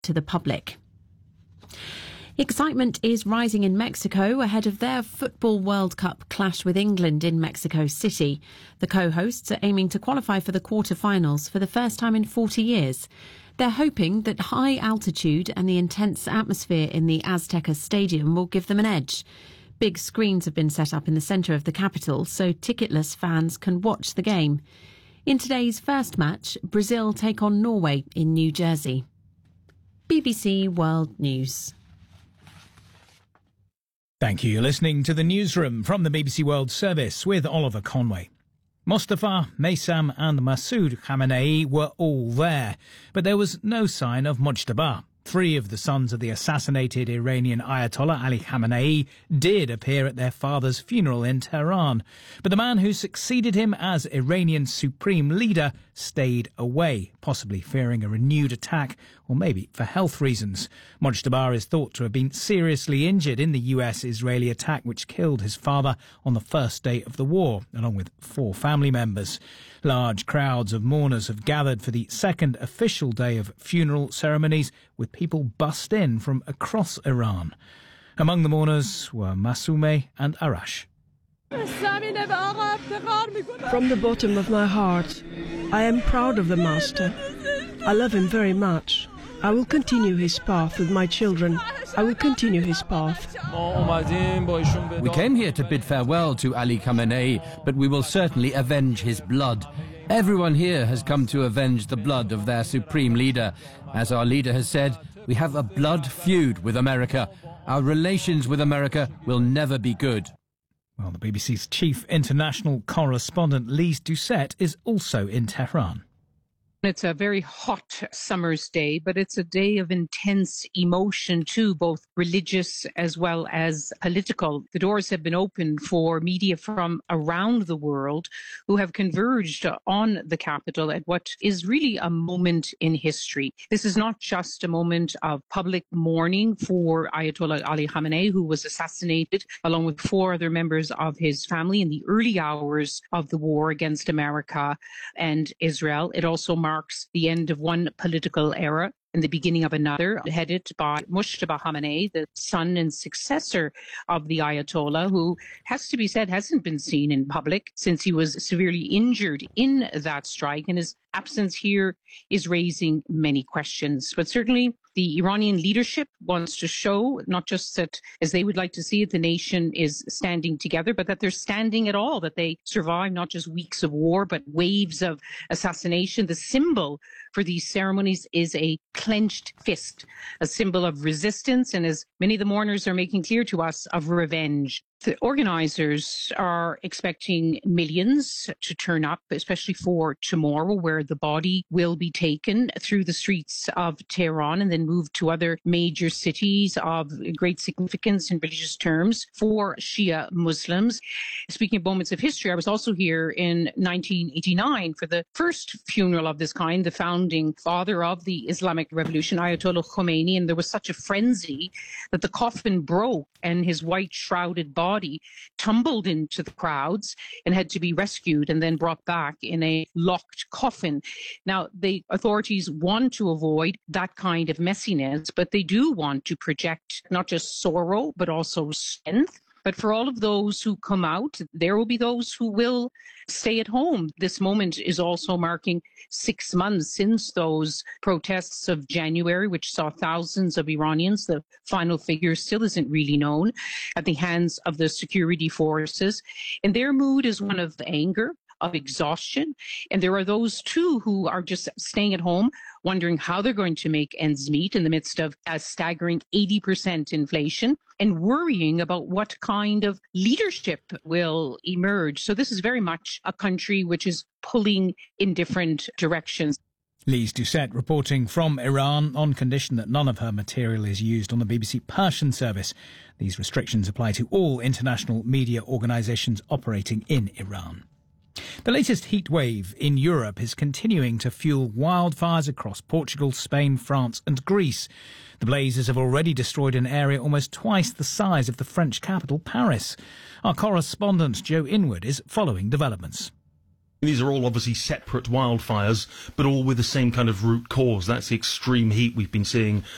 to the public. Excitement is rising in Mexico ahead of their Football World Cup clash with England in Mexico City. The co-hosts are aiming to qualify for the quarter-finals for the first time in 40 years. They're hoping that high altitude and the intense atmosphere in the Azteca Stadium will give them an edge. Big screens have been set up in the centre of the capital so ticketless fans can watch the game. In today's first match, Brazil take on Norway in New Jersey. BBC World News. Thank you. You're listening to the newsroom from the BBC World Service with Oliver Conway. Mustafa, Maysam and Masoud Khamenei were all there, but there was no sign of Mujtaba. Three of the sons of the assassinated Iranian Ayatollah Ali Khamenei did appear at their father's funeral in Tehran, but the man who succeeded him as Iranian supreme leader stayed away, possibly fearing a renewed attack or maybe for health reasons. Mujtaba is thought to have been seriously injured in the US-Israeli attack which killed his father on the first day of the war, along with 4 family members. Large crowds of mourners have gathered for the second official day of funeral ceremonies, with people bussed in from across Iran. Among the mourners were Masume and Arash. From the bottom of my heart, I am proud of the Master. I love him very much. I will continue his path with my children. I will continue his path. We came here to bid farewell to Ali Khamenei, but we will certainly avenge his blood. Everyone here has come to avenge the blood of their supreme leader. As our leader has said, we have a blood feud with America. Our relations with America will never be good. Well, the BBC's chief international correspondent, Lise Doucette, is also in Tehran. It's a very hot summer's day, but it's a day of intense emotion too, both religious as well as political. The doors have been opened for media from around the world who have converged on the capital at what is really a moment in history. This is not just a moment of public mourning for Ayatollah Ali Khamenei, who was assassinated along with 4 other members of his family in the early hours of the war against America and Israel. It also marks the end of one political era and the beginning of another, headed by Mujtaba Khamenei, the son and successor of the Ayatollah, who, has to be said, hasn't been seen in public since he was severely injured in that strike, and his absence here is raising many questions. But certainly the Iranian leadership wants to show not just that, as they would like to see it, the nation is standing together, but that they're standing at all, that they survive not just weeks of war, but waves of assassination. The symbol for these ceremonies is a clenched fist, a symbol of resistance, and as many of the mourners are making clear to us, of revenge. The organisers are expecting millions to turn up, especially for tomorrow, where the body will be taken through the streets of Tehran and then moved to other major cities of great significance in religious terms for Shia Muslims. Speaking of moments of history, I was also here in 1989 for the first funeral of this kind, the founding father of the Islamic Revolution, Ayatollah Khomeini, and there was such a frenzy that the coffin broke and his white shrouded body tumbled into the crowds and had to be rescued and then brought back in a locked coffin. Now, the authorities want to avoid that kind of messiness, but they do want to project not just sorrow, but also strength. But for all of those who come out, there will be those who will stay at home. This moment is also marking 6 months since those protests of January, which saw thousands of Iranians, the final figure still isn't really known, at the hands of the security forces. And their mood is one of anger, of exhaustion. And there are those, too, who are just staying at home, wondering how they're going to make ends meet in the midst of a staggering 80% inflation and worrying about what kind of leadership will emerge. So this is very much a country which is pulling in different directions. Lise Doucette reporting from Iran on condition that none of her material is used on the BBC Persian service. These restrictions apply to all international media organisations operating in Iran. The latest heat wave in Europe is continuing to fuel wildfires across Portugal, Spain, France and Greece. The blazes have already destroyed an area almost twice the size of the French capital, Paris. Our correspondent Joe Inwood is following developments. These are all obviously separate wildfires, but all with the same kind of root cause. That's the extreme heat we've been seeing